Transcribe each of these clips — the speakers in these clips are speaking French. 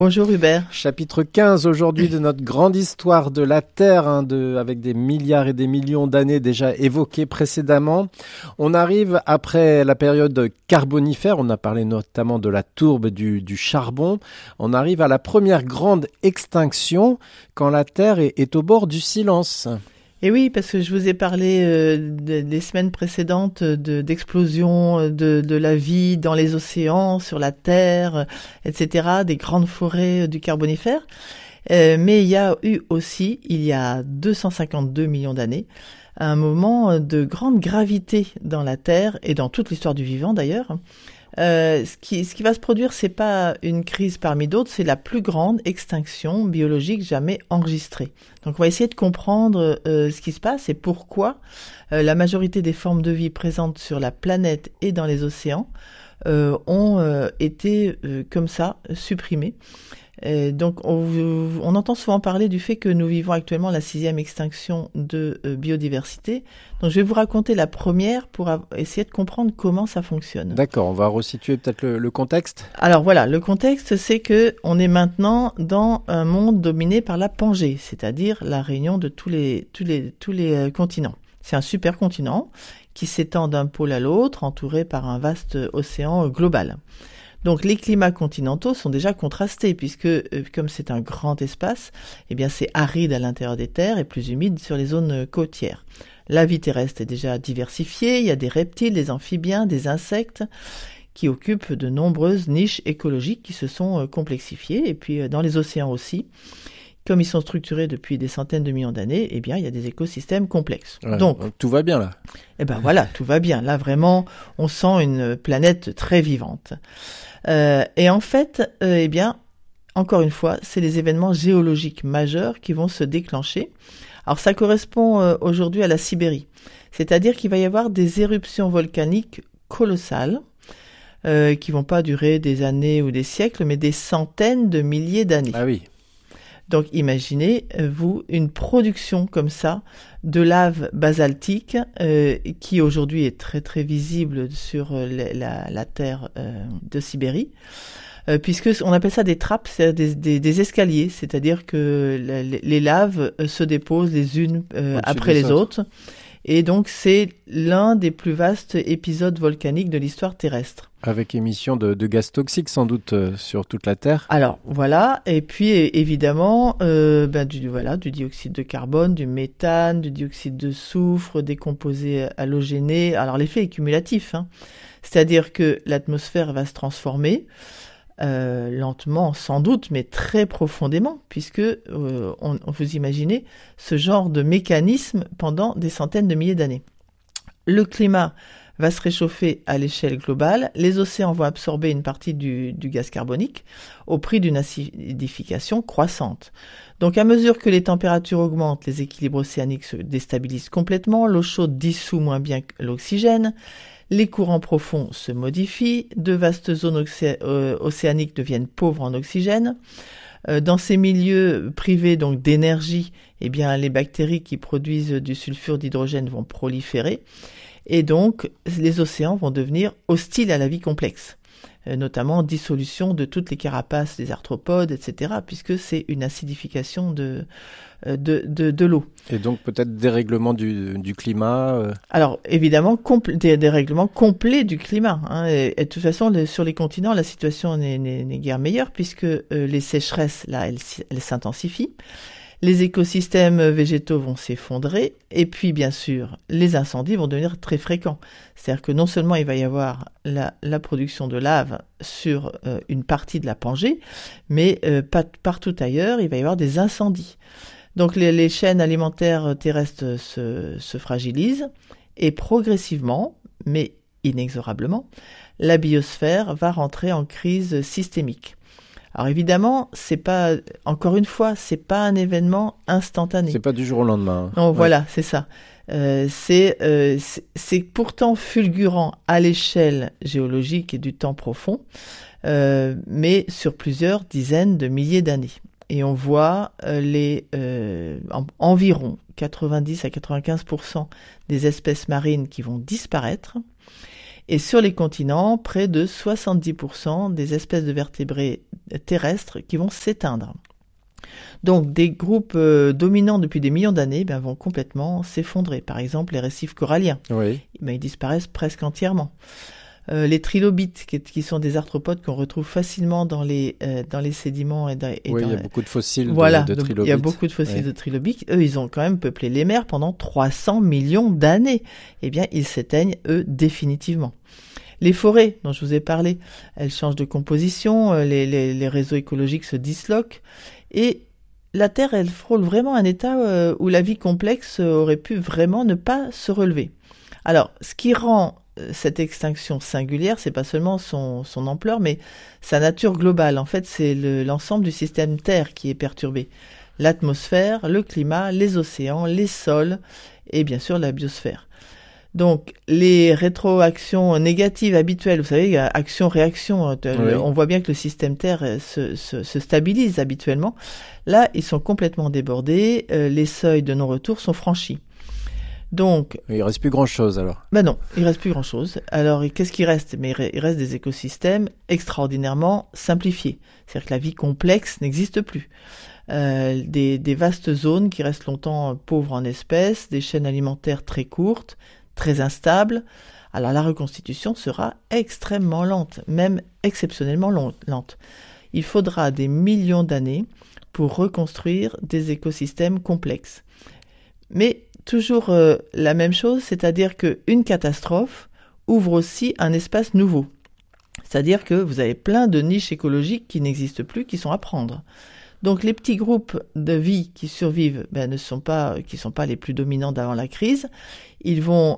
Bonjour Hubert. Chapitre 15 aujourd'hui de notre grande histoire de la Terre, avec des milliards et des millions d'années déjà évoquées précédemment. On arrive après la période carbonifère, on a parlé notamment de la tourbe du charbon. On arrive à la première grande extinction quand la Terre est au bord du silence. Et oui, parce que je vous ai parlé des semaines précédentes d'explosion de la vie dans les océans, sur la Terre, etc., des grandes forêts du Carbonifère. Mais il y a eu aussi, il y a 252 millions d'années, un moment de grande gravité dans la Terre et dans toute l'histoire du vivant d'ailleurs. Ce qui va se produire, c'est pas une crise parmi d'autres, c'est la plus grande extinction biologique jamais enregistrée. Donc on va essayer de comprendre ce qui se passe et pourquoi la majorité des formes de vie présentes sur la planète et dans les océans ont été comme ça supprimées. Donc on entend souvent parler du fait que nous vivons actuellement la 6e extinction de biodiversité. Donc je vais vous raconter la première pour essayer de comprendre comment ça fonctionne. D'accord, on va resituer peut-être le contexte. Alors voilà, le contexte c'est que on est maintenant dans un monde dominé par la Pangée, c'est-à-dire la réunion de tous les continents. C'est un supercontinent qui s'étend d'un pôle à l'autre, entouré par un vaste océan global. Donc les climats continentaux sont déjà contrastés puisque comme c'est un grand espace, eh bien c'est aride à l'intérieur des terres et plus humide sur les zones côtières. La vie terrestre est déjà diversifiée, il y a des reptiles, des amphibiens, des insectes qui occupent de nombreuses niches écologiques qui se sont complexifiées et puis dans les océans aussi. Comme ils sont structurés depuis des centaines de millions d'années, eh bien, il y a des écosystèmes complexes. Ouais, donc, tout va bien là. Eh ben voilà, tout va bien. Là, vraiment, on sent une planète très vivante. Et en fait, eh bien, encore une fois, c'est les événements géologiques majeurs qui vont se déclencher. Alors, ça correspond aujourd'hui à la Sibérie. C'est-à-dire qu'il va y avoir des éruptions volcaniques colossales qui vont pas durer des années ou des siècles, mais des centaines de milliers d'années. Ah oui. Donc imaginez, vous, une production comme ça de lave basaltique qui aujourd'hui est très très visible sur la terre de Sibérie, puisque on appelle ça des trappes, c'est des escaliers, c'est-à-dire que les laves se déposent les unes après les autres. Et donc c'est l'un des plus vastes épisodes volcaniques de l'histoire terrestre. Avec émission de gaz toxiques sans doute sur toute la Terre. Alors voilà, et puis évidemment du dioxyde de carbone, du méthane, du dioxyde de soufre, des composés halogénés. Alors l'effet est cumulatif, c'est-à-dire que l'atmosphère va se transformer lentement sans doute, mais très profondément, puisque vous imaginez ce genre de mécanisme pendant des centaines de milliers d'années. Le climat va se réchauffer à l'échelle globale, les océans vont absorber une partie du gaz carbonique au prix d'une acidification croissante. Donc à mesure que les températures augmentent, les équilibres océaniques se déstabilisent complètement, l'eau chaude dissout moins bien que l'oxygène, les courants profonds se modifient, de vastes zones océaniques deviennent pauvres en oxygène. Dans ces milieux privés donc d'énergie, eh bien les bactéries qui produisent du sulfure d'hydrogène vont proliférer et donc les océans vont devenir hostiles à la vie complexe, notamment dissolution de toutes les carapaces des arthropodes, etc., puisque c'est une acidification de l'eau. Et donc peut-être dérèglement du climat Alors évidemment, dérèglement complet du climat. Et de toute façon, sur les continents, la situation n'est guère meilleure puisque les sécheresses, là, elles s'intensifient. Les écosystèmes végétaux vont s'effondrer et puis bien sûr les incendies vont devenir très fréquents. C'est-à-dire que non seulement il va y avoir la production de lave sur une partie de la Pangée, mais partout ailleurs il va y avoir des incendies. Donc les chaînes alimentaires terrestres se fragilisent et progressivement, mais inexorablement, la biosphère va rentrer en crise systémique. Alors évidemment, c'est pas un événement instantané. C'est pas du jour au lendemain. Non, voilà, c'est ça. C'est pourtant fulgurant à l'échelle géologique et du temps profond, mais sur plusieurs dizaines de milliers d'années. Et on voit environ 90 à 95% des espèces marines qui vont disparaître. Et sur les continents, près de 70% des espèces de vertébrés terrestres qui vont s'éteindre. Donc des groupes dominants depuis des millions d'années vont complètement s'effondrer. Par exemple, les récifs coralliens, ils disparaissent presque entièrement. Les trilobites, qui sont des arthropodes qu'on retrouve facilement dans les sédiments. Il y a beaucoup de fossiles de trilobites. Il y a beaucoup de fossiles de trilobites. Eux, ils ont quand même peuplé les mers pendant 300 millions d'années. Eh bien, ils s'éteignent, eux, définitivement. Les forêts, dont je vous ai parlé, elles changent de composition, les réseaux écologiques se disloquent, et la Terre, elle frôle vraiment un état où la vie complexe aurait pu vraiment ne pas se relever. Alors, ce qui rend cette extinction singulière, c'est pas seulement son ampleur, mais sa nature globale. En fait, c'est l'ensemble du système Terre qui est perturbé. L'atmosphère, le climat, les océans, les sols et bien sûr la biosphère. Donc, les rétroactions négatives habituelles, vous savez, action-réaction, on voit bien que le système Terre se stabilise habituellement. Là, ils sont complètement débordés, les seuils de non-retour sont franchis. Donc, il reste plus grand-chose alors. Non, il reste plus grand-chose. Alors, qu'est-ce qui reste ? Mais il reste des écosystèmes extraordinairement simplifiés. C'est-à-dire que la vie complexe n'existe plus. Des vastes zones qui restent longtemps pauvres en espèces, des chaînes alimentaires très courtes, très instables. Alors, la reconstitution sera extrêmement lente, même exceptionnellement lente. Il faudra des millions d'années pour reconstruire des écosystèmes complexes. Mais toujours la même chose, c'est-à-dire qu'une catastrophe ouvre aussi un espace nouveau. C'est-à-dire que vous avez plein de niches écologiques qui n'existent plus, qui sont à prendre. Donc les petits groupes de vie qui survivent ne sont pas les plus dominants d'avant la crise. Ils vont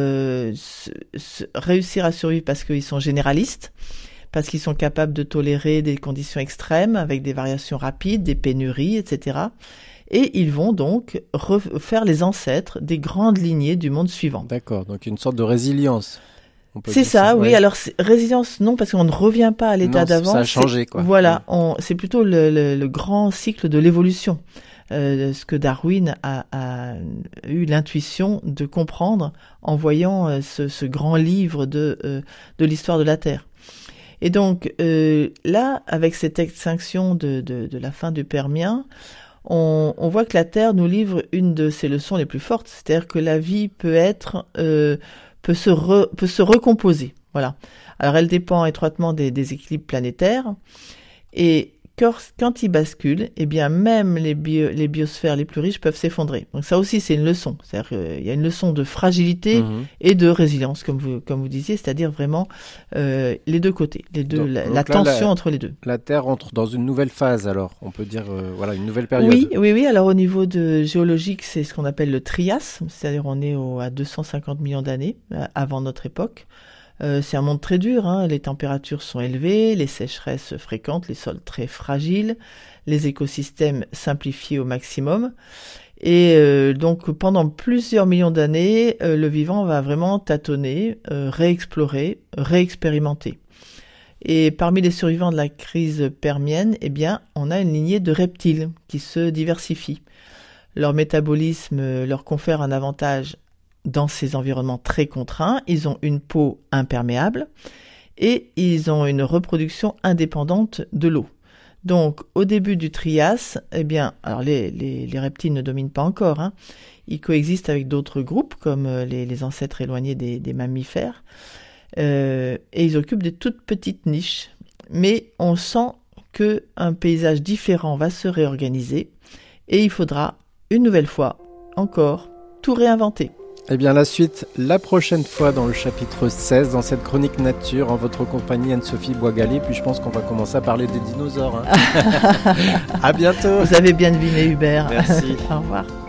réussir à survivre parce qu'ils sont généralistes, parce qu'ils sont capables de tolérer des conditions extrêmes avec des variations rapides, des pénuries, etc. Et ils vont donc refaire les ancêtres des grandes lignées du monde suivant. D'accord, donc une sorte de résilience. C'est ça, oui. Ouais. Alors, résilience, non, parce qu'on ne revient pas à l'état d'avant. Ça a changé, quoi. Voilà, c'est plutôt le grand cycle de l'évolution. Ce que Darwin a eu l'intuition de comprendre en voyant ce grand livre de l'histoire de la Terre. Et donc, là, avec cette extinction de la fin du Permien, on voit que la Terre nous livre une de ses leçons les plus fortes, c'est-à-dire que la vie peut se recomposer. Voilà. Alors elle dépend étroitement des équilibres planétaires, et quand ils basculent, eh bien même les biosphères les plus riches peuvent s'effondrer. Donc ça aussi c'est une leçon, c'est-à-dire qu'il y a une leçon de fragilité et de résilience, comme vous disiez, c'est-à-dire vraiment les deux côtés, donc la tension entre les deux. La Terre entre dans une nouvelle phase, alors on peut dire une nouvelle période. Oui. Alors au niveau géologique, c'est ce qu'on appelle le Trias, c'est-à-dire on est à 250 millions d'années avant notre époque. C'est un monde très dur, hein. Les températures sont élevées, les sécheresses fréquentes, les sols très fragiles, les écosystèmes simplifiés au maximum. Et donc pendant plusieurs millions d'années, le vivant va vraiment tâtonner, réexplorer, réexpérimenter. Et parmi les survivants de la crise permienne, eh bien, on a une lignée de reptiles qui se diversifient. Leur métabolisme leur confère un avantage dans ces environnements très contraints. Ils ont une peau imperméable et ils ont une reproduction indépendante de l'eau. Donc, au début du Trias, eh bien, alors les reptiles ne dominent pas encore, hein. Ils coexistent avec d'autres groupes, comme les ancêtres éloignés des mammifères, et ils occupent des toutes petites niches. Mais on sent qu'un paysage différent va se réorganiser, et il faudra, une nouvelle fois, encore, tout réinventer. Eh bien, la suite, la prochaine fois dans le chapitre 16, dans cette chronique nature, en votre compagnie Anne-Sophie Boisgalet. Puis je pense qu'on va commencer à parler des dinosaures. Hein. À bientôt. Vous avez bien deviné, Hubert. Merci. Au revoir.